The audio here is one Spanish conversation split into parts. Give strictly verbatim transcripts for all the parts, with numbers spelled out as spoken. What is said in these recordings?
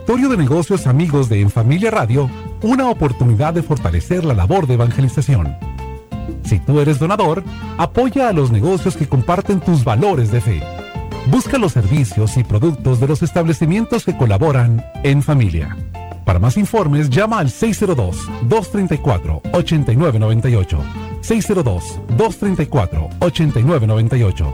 directorio de negocios amigos de En Familia Radio una oportunidad de fortalecer la labor de evangelización. Si tú eres donador, apoya a los negocios que comparten tus valores de fe. Busca los servicios y productos de los establecimientos que colaboran en familia. Para más informes, llama al seis cero dos, dos tres cuatro, ocho nueve nueve ocho. seis cero dos, dos tres cuatro, ocho nueve nueve ocho.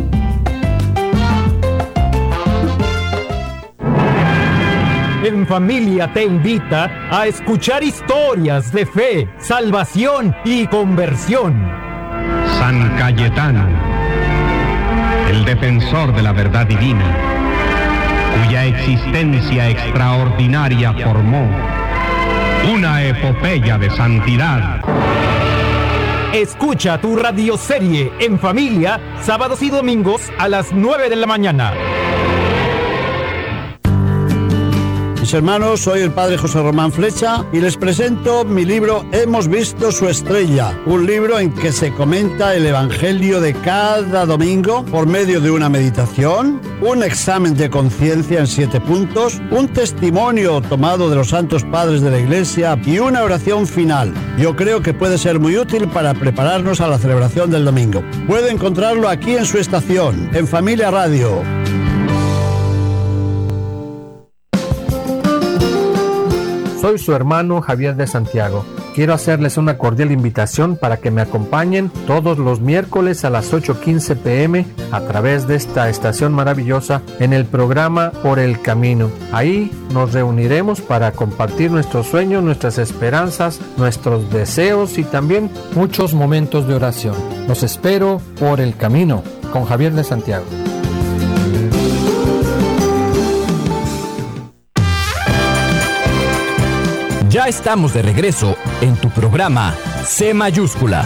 En Familia te invita a escuchar historias de fe, salvación y conversión. San Cayetano, el defensor de la verdad divina, cuya existencia extraordinaria formó una epopeya de santidad. Escucha tu radioserie En Familia, sábados y domingos a las nueve de la mañana. Mis hermanos, soy el padre José Román Flecha y les presento mi libro Hemos visto su estrella, un libro en que se comenta el evangelio de cada domingo por medio de una meditación, un examen de conciencia en siete puntos, un testimonio tomado de los santos padres de la Iglesia y una oración final. Yo creo que puede ser muy útil para prepararnos a la celebración del domingo. Puede encontrarlo aquí en su estación, En Familia Radio. Soy su hermano Javier de Santiago. Quiero hacerles una cordial invitación para que me acompañen todos los miércoles a las ocho quince pm a través de esta estación maravillosa en el programa Por el Camino. Ahí nos reuniremos para compartir nuestros sueños, nuestras esperanzas, nuestros deseos y también muchos momentos de oración. Los espero por el camino con Javier de Santiago. Ya estamos de regreso en tu programa C Mayúscula.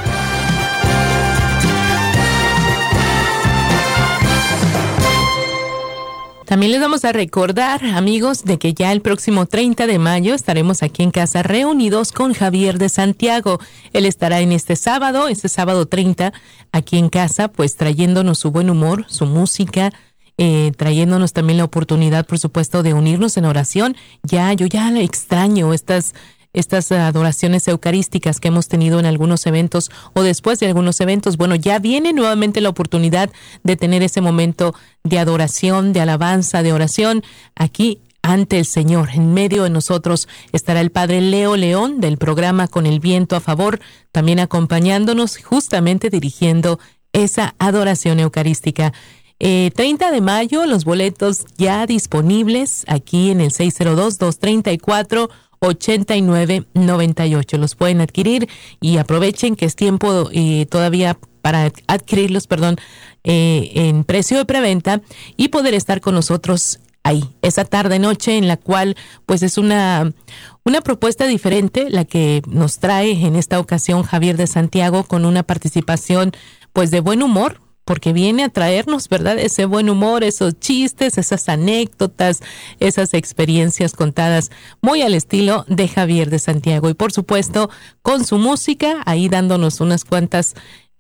También les vamos a recordar, amigos, de que ya el próximo treinta de mayo estaremos aquí en casa reunidos con Javier de Santiago. Él estará en este sábado, este sábado treinta, aquí en casa, pues trayéndonos su buen humor, su música, Eh, trayéndonos también la oportunidad, por supuesto, de unirnos en oración. Ya, yo ya extraño estas, estas adoraciones eucarísticas que hemos tenido en algunos eventos o después de algunos eventos. Bueno, ya viene nuevamente la oportunidad de tener ese momento de adoración, de alabanza, de oración aquí ante el Señor. En medio de nosotros estará el Padre Leo León del programa Con el Viento a Favor, también acompañándonos, justamente dirigiendo esa adoración eucarística. Eh, treinta de mayo, los boletos ya disponibles aquí en el seis cero dos, dos tres cuatro, ocho nueve nueve ocho. Los pueden adquirir y aprovechen que es tiempo eh, todavía para adquirirlos, perdón, eh, en precio de preventa y poder estar con nosotros ahí, esa tarde-noche en la cual pues es una, una propuesta diferente la que nos trae en esta ocasión Javier de Santiago, con una participación pues de buen humor, porque viene a traernos, ¿verdad?, ese buen humor, esos chistes, esas anécdotas, esas experiencias contadas muy al estilo de Javier de Santiago. Y por supuesto, con su música, ahí dándonos unas cuantas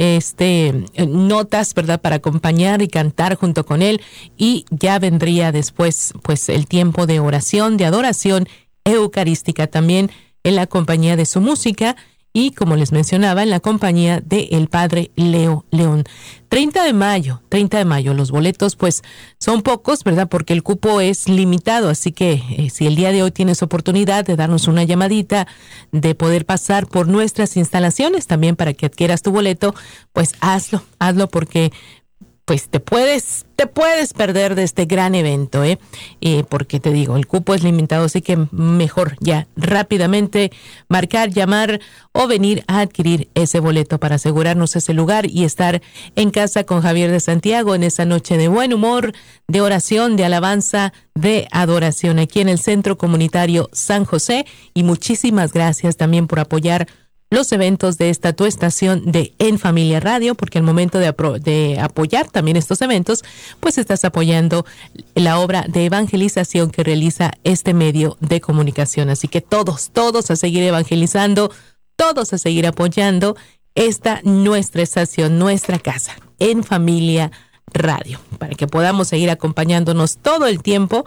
este, notas, ¿verdad?, para acompañar y cantar junto con él. Y ya vendría después, pues, el tiempo de oración, de adoración eucarística, también en la compañía de su música. Y como les mencionaba, en la compañía del Padre Leo León. treinta de mayo, treinta de mayo, los boletos pues son pocos, ¿verdad? Porque el cupo es limitado, así que eh, si el día de hoy tienes oportunidad de darnos una llamadita, de poder pasar por nuestras instalaciones también para que adquieras tu boleto, pues hazlo, hazlo porque pues te puedes, te puedes perder de este gran evento, ¿eh? Eh, porque te digo, el cupo es limitado, así que mejor ya rápidamente marcar, llamar o venir a adquirir ese boleto para asegurarnos ese lugar y estar en casa con Javier de Santiago en esa noche de buen humor, de oración, de alabanza, de adoración aquí en el Centro Comunitario San José. Y muchísimas gracias también por apoyar los eventos de esta tu estación de En Familia Radio, porque al momento de, apro- de apoyar también estos eventos, pues estás apoyando la obra de evangelización que realiza este medio de comunicación. Así que todos, todos a seguir evangelizando, todos a seguir apoyando esta nuestra estación, nuestra casa, En Familia Radio, para que podamos seguir acompañándonos todo el tiempo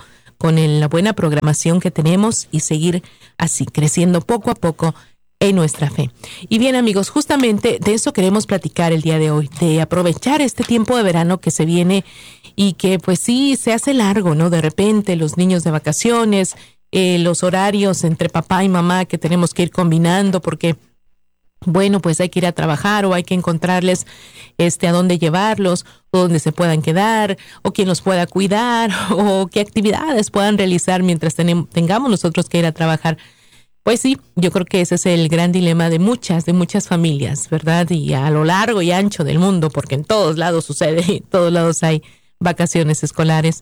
con el, la buena programación que tenemos y seguir así, creciendo poco a poco en nuestra fe. Y bien, amigos, justamente de eso queremos platicar el día de hoy, de aprovechar este tiempo de verano que se viene y que pues sí, se hace largo, ¿no? De repente los niños de vacaciones, eh, los horarios entre papá y mamá que tenemos que ir combinando porque, bueno, pues hay que ir a trabajar o hay que encontrarles este, a dónde llevarlos o dónde se puedan quedar o quién los pueda cuidar o qué actividades puedan realizar mientras tenem- tengamos nosotros que ir a trabajar. Pues sí, yo creo que ese es el gran dilema de muchas, de muchas familias, ¿verdad? Y a lo largo y ancho del mundo, porque en todos lados sucede, en todos lados hay vacaciones escolares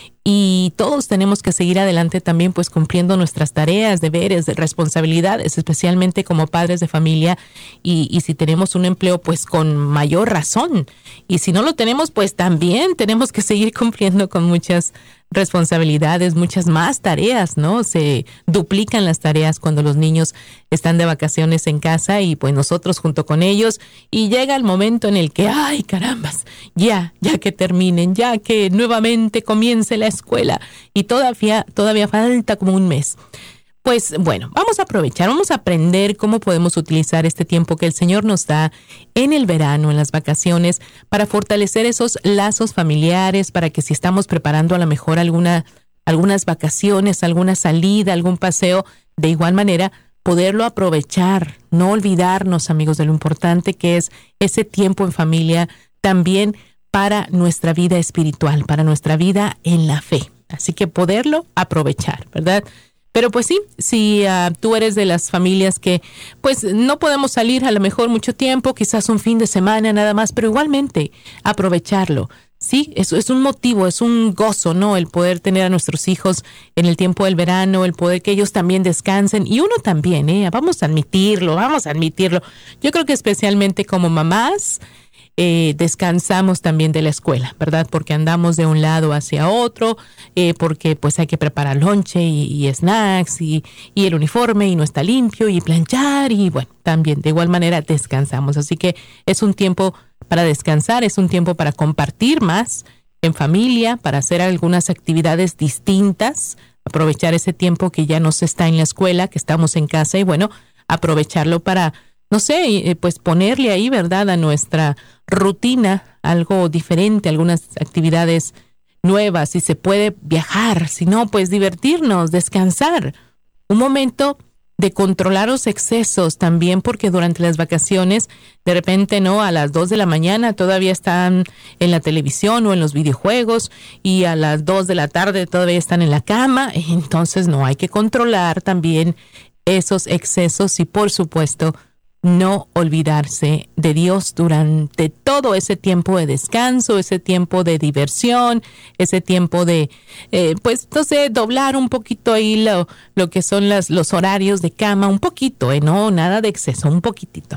y todos tenemos que seguir adelante también pues cumpliendo nuestras tareas, deberes, responsabilidades, especialmente como padres de familia y, y si tenemos un empleo pues con mayor razón y si no lo tenemos pues también tenemos que seguir cumpliendo con muchas responsabilidades, muchas más tareas, ¿no? Se duplican las tareas cuando los niños están de vacaciones en casa y pues nosotros junto con ellos y llega el momento en el que, ay carambas, ya, ya que terminen, ya que nuevamente comience la escuela y todavía, todavía falta como un mes. Pues bueno, vamos a aprovechar, vamos a aprender cómo podemos utilizar este tiempo que el Señor nos da en el verano, en las vacaciones, para fortalecer esos lazos familiares, para que si estamos preparando a lo mejor alguna, algunas vacaciones, alguna salida, algún paseo, de igual manera poderlo aprovechar, no olvidarnos, amigos, de lo importante que es ese tiempo en familia también para nuestra vida espiritual, para nuestra vida en la fe. Así que poderlo aprovechar, ¿verdad? Pero pues sí, si uh, tú eres de las familias que pues no podemos salir a lo mejor mucho tiempo, quizás un fin de semana nada más, pero igualmente aprovecharlo. Sí, eso es un motivo, es un gozo, ¿no? El poder tener a nuestros hijos en el tiempo del verano, el poder que ellos también descansen y uno también, ¿eh? Vamos a admitirlo, vamos a admitirlo. Yo creo que especialmente como mamás, Eh, descansamos también de la escuela, ¿verdad? Porque andamos de un lado hacia otro, eh, porque pues hay que preparar lonche y, y snacks y, y el uniforme y no está limpio y planchar y bueno, también de igual manera descansamos. Así que es un tiempo para descansar, es un tiempo para compartir más en familia, para hacer algunas actividades distintas, aprovechar ese tiempo que ya no se está en la escuela, que estamos en casa y bueno, aprovecharlo para no sé, pues ponerle ahí, ¿verdad?, a nuestra rutina algo diferente, algunas actividades nuevas, si se puede viajar, si no, pues divertirnos, descansar. Un momento de controlar los excesos también, porque durante las vacaciones, de repente, ¿no?, a las dos de la mañana todavía están en la televisión o en los videojuegos y a las dos de la tarde todavía están en la cama. Entonces, no, hay que controlar también esos excesos y, por supuesto, no olvidarse de Dios durante todo ese tiempo de descanso, ese tiempo de diversión, ese tiempo de, eh, pues, no sé, doblar un poquito ahí lo, lo que son las, los horarios de cama, un poquito, ¿eh? No, nada de exceso, un poquitito.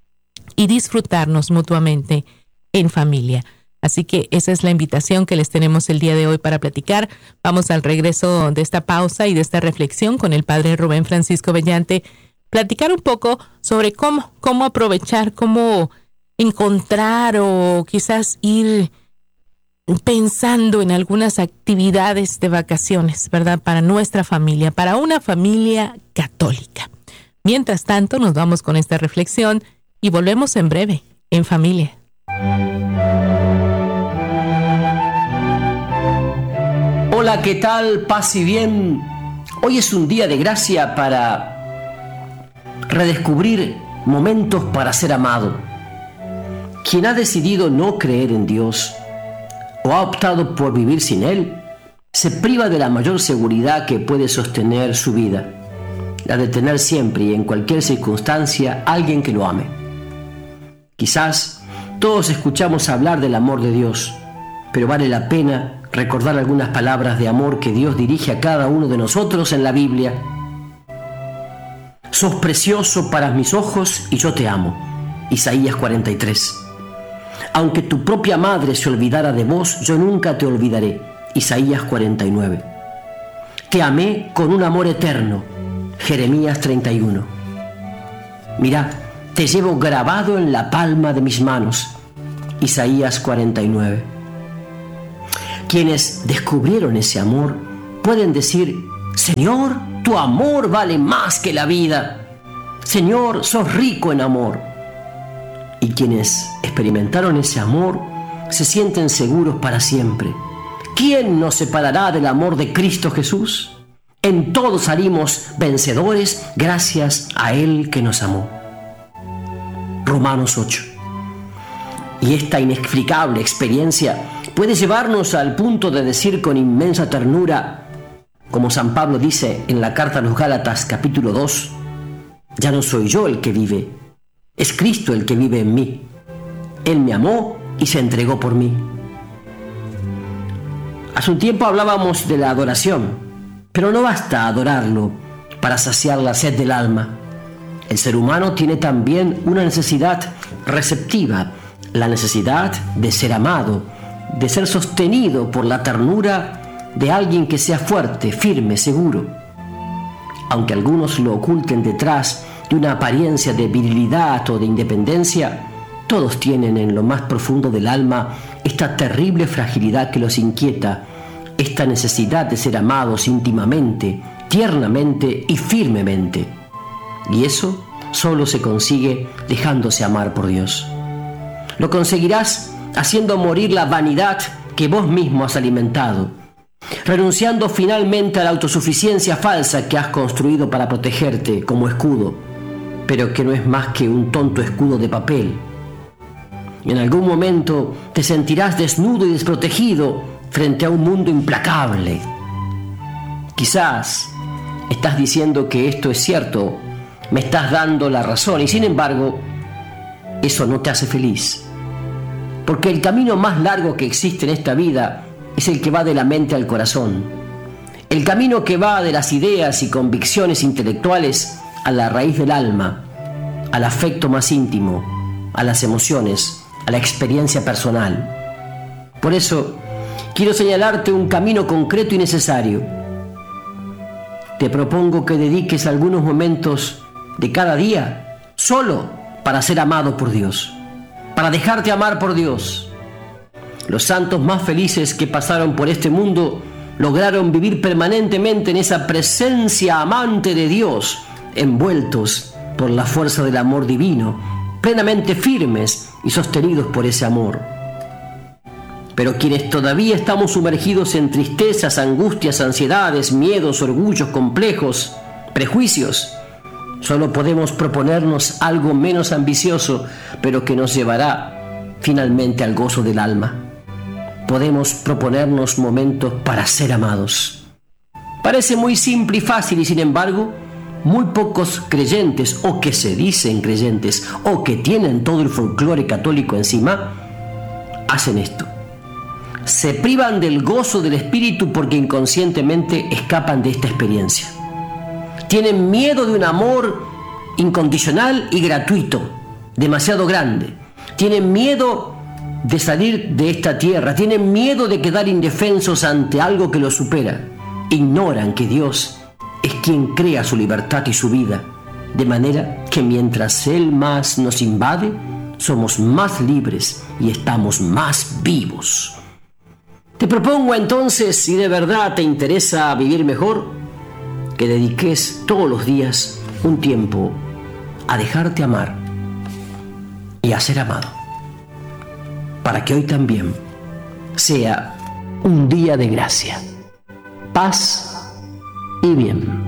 Y disfrutarnos mutuamente en familia. Así que esa es la invitación que les tenemos el día de hoy para platicar. Vamos al regreso de esta pausa y de esta reflexión con el padre Rubén Francisco Bellante, platicar un poco sobre cómo, cómo aprovechar, cómo encontrar o quizás ir pensando en algunas actividades de vacaciones, ¿verdad? Para nuestra familia, para una familia católica. Mientras tanto, nos vamos con esta reflexión y volvemos en breve, en familia. Hola, ¿qué tal? Paz y bien. Hoy es un día de gracia para redescubrir momentos para ser amado. Quien ha decidido no creer en Dios o ha optado por vivir sin Él, se priva de la mayor seguridad que puede sostener su vida, la de tener siempre y en cualquier circunstancia alguien que lo ame. Quizás todos escuchamos hablar del amor de Dios, pero vale la pena recordar algunas palabras de amor que Dios dirige a cada uno de nosotros en la Biblia. Sos precioso para mis ojos y yo te amo. Isaías cuarenta y tres. Aunque tu propia madre se olvidara de vos, yo nunca te olvidaré. Isaías cuarenta y nueve. Te amé con un amor eterno. Jeremías treinta y uno. Mirá, te llevo grabado en la palma de mis manos. Isaías cuarenta y nueve. Quienes descubrieron ese amor pueden decir: Señor, tu amor vale más que la vida. Señor, sos rico en amor. Y quienes experimentaron ese amor se sienten seguros para siempre. ¿Quién nos separará del amor de Cristo Jesús? En todo salimos vencedores gracias a Él que nos amó. Romanos ocho. Y esta inexplicable experiencia puede llevarnos al punto de decir con inmensa ternura, como San Pablo dice en la carta a los Gálatas capítulo dos: ya no soy yo el que vive, es Cristo el que vive en mí. Él me amó y se entregó por mí. Hace un tiempo hablábamos de la adoración, pero no basta adorarlo para saciar la sed del alma. El ser humano tiene también una necesidad receptiva, la necesidad de ser amado, de ser sostenido por la ternura de alguien que sea fuerte, firme, seguro. Aunque algunos lo oculten detrás de una apariencia de virilidad o de independencia, todos tienen en lo más profundo del alma esta terrible fragilidad que los inquieta, esta necesidad de ser amados íntimamente, tiernamente y firmemente. Y eso solo se consigue dejándose amar por Dios. Lo conseguirás haciendo morir la vanidad que vos mismo has alimentado, renunciando finalmente a la autosuficiencia falsa que has construido para protegerte como escudo, pero que no es más que un tonto escudo de papel. En algún momento te sentirás desnudo y desprotegido frente a un mundo implacable. Quizás estás diciendo que esto es cierto, me estás dando la razón, y sin embargo, eso no te hace feliz. Porque el camino más largo que existe en esta vida es el que va de la mente al corazón. El camino que va de las ideas y convicciones intelectuales a la raíz del alma, al afecto más íntimo, a las emociones, a la experiencia personal. Por eso, quiero señalarte un camino concreto y necesario. Te propongo que dediques algunos momentos de cada día solo para ser amado por Dios, para dejarte amar por Dios. Los santos más felices que pasaron por este mundo lograron vivir permanentemente en esa presencia amante de Dios, envueltos por la fuerza del amor divino, plenamente firmes y sostenidos por ese amor. Pero quienes todavía estamos sumergidos en tristezas, angustias, ansiedades, miedos, orgullos, complejos, prejuicios, solo podemos proponernos algo menos ambicioso, pero que nos llevará finalmente al gozo del alma. Podemos proponernos momentos para ser amados. Parece muy simple y fácil, y sin embargo, muy pocos creyentes, o que se dicen creyentes, o que tienen todo el folclore católico encima, hacen esto. Se privan del gozo del espíritu porque inconscientemente escapan de esta experiencia. Tienen miedo de un amor incondicional y gratuito, demasiado grande. Tienen miedo de salir de esta tierra. Tienen miedo de quedar indefensos ante algo que los supera. Ignoran que Dios es quien crea su libertad y su vida, de manera que mientras Él más nos invade, somos más libres y estamos más vivos. Te propongo entonces, si de verdad te interesa vivir mejor, que dediques todos los días un tiempo a dejarte amar y a ser amado, para que hoy también sea un día de gracia, paz y bien.